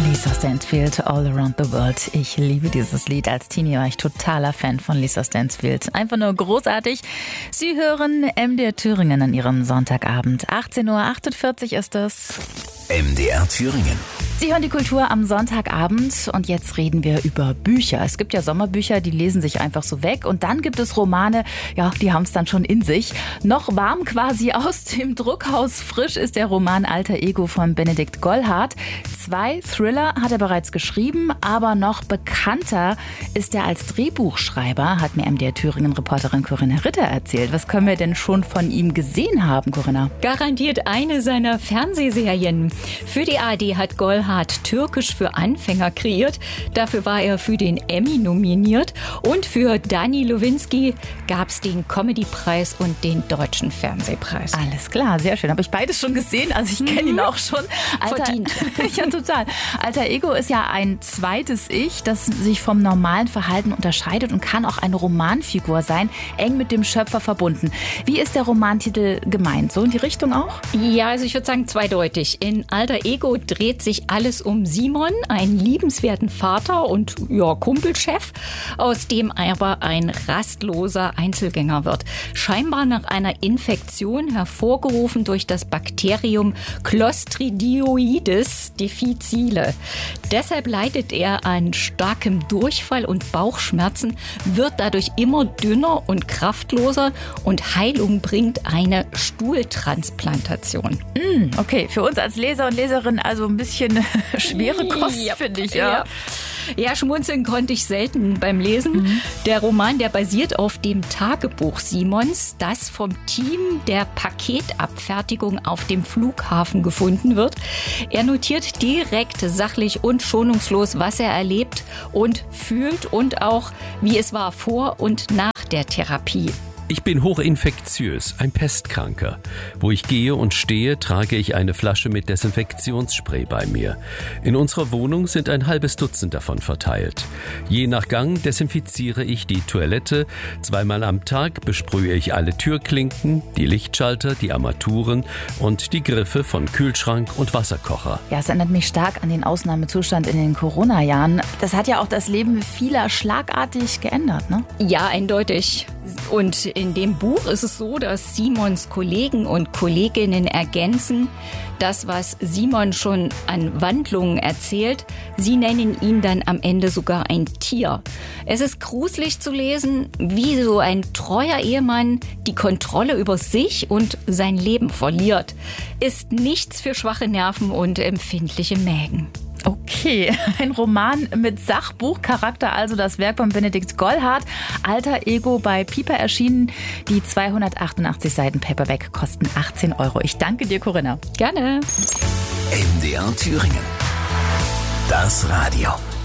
Lisa Stansfield, All Around the World. Ich liebe dieses Lied. Als Teenie war ich totaler Fan von Lisa Stansfield. Einfach nur großartig. Sie hören MDR Thüringen an Ihrem Sonntagabend. 18:48 Uhr ist es. MDR Thüringen. Sie hören die Kultur am Sonntagabend und jetzt reden wir über Bücher. Es gibt ja Sommerbücher, die lesen sich einfach so weg und dann gibt es Romane, ja, die haben es dann schon in sich. Noch warm quasi aus dem Druckhaus frisch ist der Roman Alter Ego von Benedikt Gollhardt. 2 Thriller hat er bereits geschrieben, aber noch bekannter ist er als Drehbuchschreiber, hat mir MDR Thüringen-Reporterin Corinna Ritter erzählt. Was können wir denn schon von ihm gesehen haben, Corinna? Garantiert eine seiner Fernsehserien. Für die ARD hat Gollhardt Türkisch für Anfänger kreiert. Dafür war er für den Emmy nominiert. Und für Dani Lowinski gab es den Comedypreis und den Deutschen Fernsehpreis. Alles klar, sehr schön. Habe ich beides schon gesehen? Also ich kenne ihn auch schon. Verdient. Ja, total. Alter Ego ist ja ein zweites Ich, das sich vom normalen Verhalten unterscheidet und kann auch eine Romanfigur sein, eng mit dem Schöpfer verbunden. Wie ist der Romantitel gemeint? So in die Richtung auch? Ja, also ich würde sagen zweideutig. In Alter Ego dreht sich alles um Simon, einen liebenswerten Vater und Kumpelchef, aus dem aber ein rastloser Einzelgänger wird. Scheinbar nach einer Infektion, hervorgerufen durch das Bakterium Clostridioides difficile. Deshalb leidet er an starkem Durchfall und Bauchschmerzen, wird dadurch immer dünner und kraftloser und Heilung bringt eine Stuhltransplantation. Okay, für uns als Leser und Leserin also ein bisschen schwere Kost, finde ich. Ja, schmunzeln konnte ich selten beim Lesen. Der Roman, der basiert auf dem Tagebuch Simons, das vom Team der Paketabfertigung auf dem Flughafen gefunden wird. Er notiert direkt, sachlich und schonungslos, was er erlebt und fühlt und auch, wie es war vor und nach der Therapie. Ich bin hochinfektiös, ein Pestkranker. Wo ich gehe und stehe, trage ich eine Flasche mit Desinfektionsspray bei mir. In unserer Wohnung sind ein halbes Dutzend davon verteilt. Je nach Gang desinfiziere ich die Toilette. 2-mal am Tag besprühe ich alle Türklinken, die Lichtschalter, die Armaturen und die Griffe von Kühlschrank und Wasserkocher. Ja, es erinnert mich stark an den Ausnahmezustand in den Corona-Jahren. Das hat ja auch das Leben vieler schlagartig geändert, ne? Ja, eindeutig. Und in dem Buch ist es so, dass Simons Kollegen und Kolleginnen ergänzen, das, was Simon schon an Wandlungen erzählt, sie nennen ihn dann am Ende sogar ein Tier. Es ist gruselig zu lesen, wie so ein treuer Ehemann die Kontrolle über sich und sein Leben verliert. Ist nichts für schwache Nerven und empfindliche Mägen. Okay, ein Roman mit Sachbuchcharakter, also das Werk von Benedikt Gollhardt. Alter Ego bei Piper erschienen. Die 288 Seiten Paperback kosten 18 €. Ich danke dir, Corinna. Gerne. MDR Thüringen. Das Radio.